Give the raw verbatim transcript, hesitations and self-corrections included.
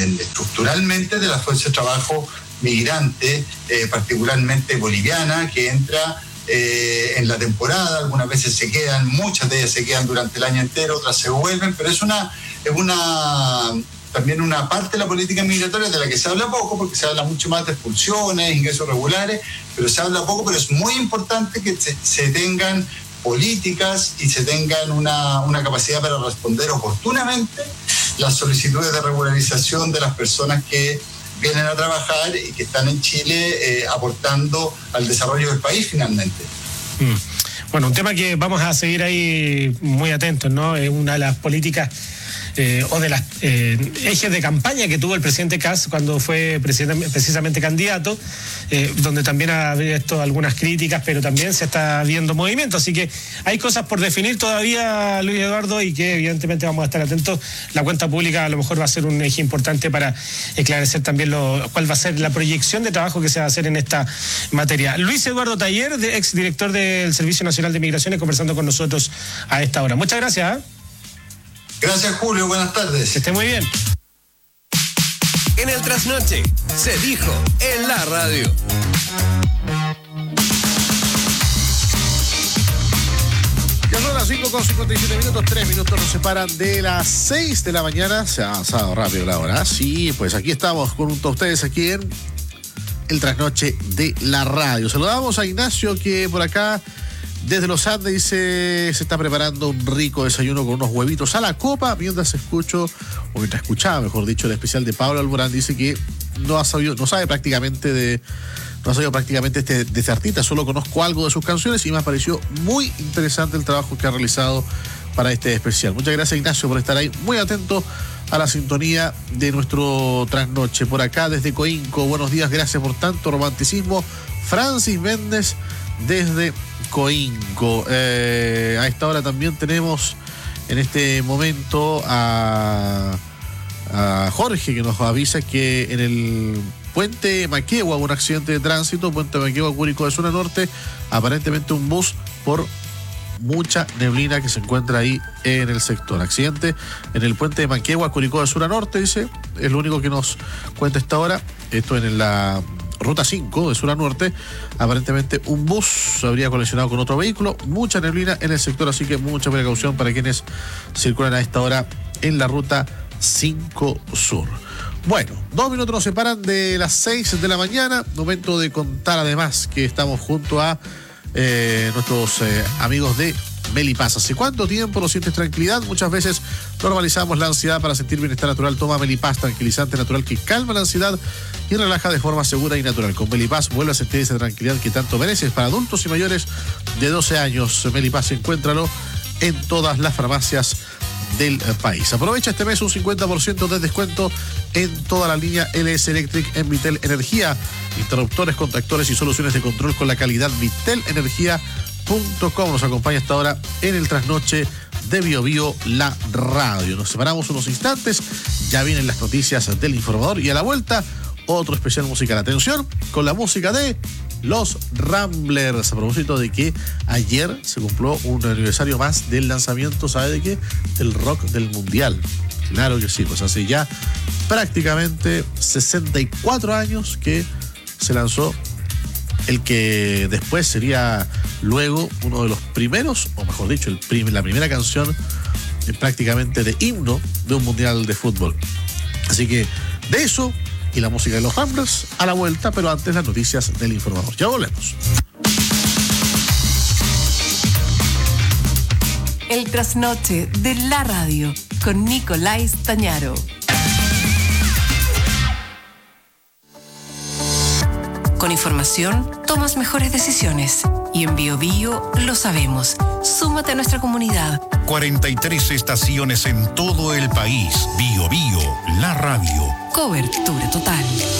del, estructuralmente de la fuerza de trabajo migrante, eh, particularmente boliviana, que entra eh, en la temporada. Algunas veces se quedan, muchas de ellas se quedan durante el año entero, otras se vuelven, pero es una, es una también una parte de la política migratoria de la que se habla poco, porque se habla mucho más de expulsiones, ingresos regulares, pero se habla poco, pero es muy importante que se, se tengan políticas y se tengan una, una capacidad para responder oportunamente las solicitudes de regularización de las personas que vienen a trabajar y que están en Chile eh, aportando al desarrollo del país finalmente. Mm. Bueno, un tema que vamos a seguir ahí muy atentos, ¿no? Es una de las políticas eh, o de las eh, ejes de campaña que tuvo el presidente Kast cuando fue presidente, precisamente candidato, eh, donde también ha visto algunas críticas, pero también se está viendo movimiento. Así que hay cosas por definir todavía, Luis Eduardo, y que evidentemente vamos a estar atentos. La cuenta pública a lo mejor va a ser un eje importante para esclarecer también lo, cuál va a ser la proyección de trabajo que se va a hacer en esta materia. Luis Eduardo Taller, de, ex director del Servicio Nacional de Migraciones, conversando con nosotros a esta hora. Muchas gracias. ¿eh? Gracias, Julio. Buenas tardes. Que esté muy bien. En el Trasnoche se dijo en la radio. Ya son las cinco con cincuenta y siete minutos, tres minutos nos separan de las seis de la mañana. Se ha avanzado rápido la hora. Sí, pues aquí estamos con junto a ustedes aquí en el Trasnoche de la radio. Saludamos a Ignacio, que por acá desde los Andes dice se está preparando un rico desayuno con unos huevitos a la copa, mientras escucho, o mientras escuchaba, mejor dicho, el especial de Pablo Alborán. Dice que no ha sabido, no sabe prácticamente de, no ha sabido prácticamente este, de este artista, solo conozco algo de sus canciones y me pareció muy interesante el trabajo que ha realizado para este especial. Muchas gracias, Ignacio, por estar ahí muy atento a la sintonía de nuestro Trasnoche. Por acá desde Coinco, buenos días, gracias por tanto romanticismo. Francis Méndez desde Coinco. Eh, a esta hora también tenemos en este momento a, a Jorge, que nos avisa que en el puente Maquegua hubo un accidente de tránsito, puente Maquegua, Curicó de Zona Norte, aparentemente un bus por mucha neblina que se encuentra ahí en el sector. Accidente en el puente de Manquehua, Curicó de Sur a Norte, dice, es lo único que nos cuenta esta hora. Esto en la ruta cinco de sur a norte, aparentemente un bus habría colisionado con otro vehículo, mucha neblina en el sector, así que mucha precaución para quienes circulan a esta hora en la ruta cinco sur. Bueno, dos minutos nos separan de las seis de la mañana, momento de contar además que estamos junto a eh, nuestros eh, amigos de Melipaz. ¿Hace cuánto tiempo no sientes tranquilidad? Muchas veces normalizamos la ansiedad. Para sentir bienestar natural, toma Melipaz, tranquilizante natural que calma la ansiedad y relaja de forma segura y natural. Con Melipaz vuelve a sentir esa tranquilidad que tanto mereces. Para adultos y mayores de doce años, Melipaz, encuéntralo en todas las farmacias del país. Aprovecha este mes un cincuenta por ciento de descuento en toda la línea L S Electric en Vitel Energía. Interruptores, contactores y soluciones de control con la calidad Vitel Energía punto com. Nos acompaña hasta ahora en el Trasnoche de Bio Bio, la radio. Nos separamos unos instantes, ya vienen las noticias del informador y a la vuelta otro especial musical. Atención con la música de Los Ramblers, a propósito de que ayer se cumplió un aniversario más del lanzamiento, ¿sabe de qué? Del rock del mundial. Claro que sí, pues hace ya prácticamente sesenta y cuatro años que se lanzó el que después sería luego uno de los primeros, o mejor dicho, el prim- la primera canción eh, prácticamente de himno de un mundial de fútbol. Así que de eso y la música de Los Ramblers a la vuelta, pero antes las noticias del informador. Ya volvemos. El Trasnoche de la radio con Nicolás Tañaro. Con información, tomas mejores decisiones. Y en Bio Bio lo sabemos. Súmate a nuestra comunidad. cuarenta y tres estaciones en todo el país. Bio Bio, la radio. Cobertura total.